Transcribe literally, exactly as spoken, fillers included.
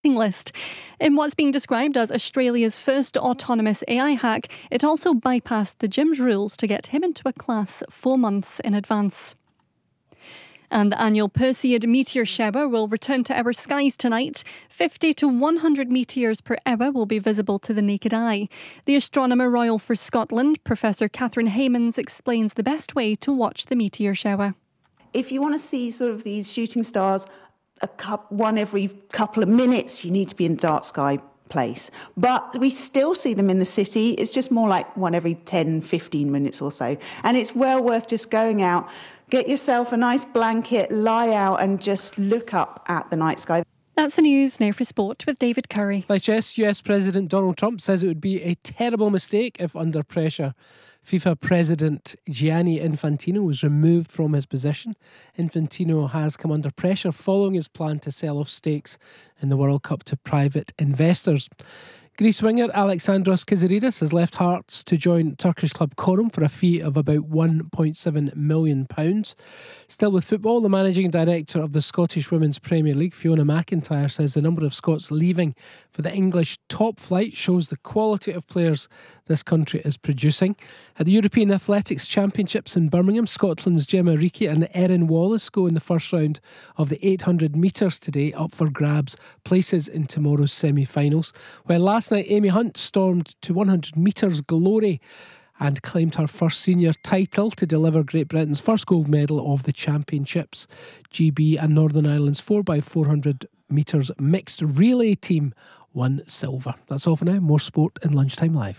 list. In what's being described as Australia's first autonomous A I hack, it also bypassed the gym's rules to get him into a class four months in advance. And the annual Perseid meteor shower will return to our skies tonight. fifty to one hundred meteors per hour will be visible to the naked eye. The Astronomer Royal for Scotland, Professor Catherine Haymans, explains the best way to watch the meteor shower. If you want to see sort of these shooting stars, a cup, one every couple of minutes, you need to be in a dark sky place. But we still see them in the city. It's just more like one every ten, fifteen minutes or so. And it's well worth just going out, get yourself a nice blanket, lie out and just look up at the night sky. That's the news. Now for sport with David Curry. Like yes, U S President Donald Trump says it would be a terrible mistake if under pressure FIFA President Gianni Infantino was removed from his position. Infantino has come under pressure following his plan to sell off stakes in the World Cup to private investors. Greece winger Alexandros Kizaridas has left Hearts to join Turkish club Çorum for a fee of about one point seven million pounds. Still with football, the managing director of the Scottish Women's Premier League, Fiona McIntyre, says the number of Scots leaving for the English top flight shows the quality of players this country is producing. At the European Athletics Championships in Birmingham, Scotland's Gemma Reekie and Erin Wallace go in the first round of the eight hundred metres today, up for grabs, places in tomorrow's semi-finals. While last night Amy Hunt stormed to one hundred metres glory and claimed her first senior title to deliver Great Britain's first gold medal of the championships. G B and Northern Ireland's four by four hundred metres mixed relay team won silver. That's all for now. More sport in Lunchtime Live.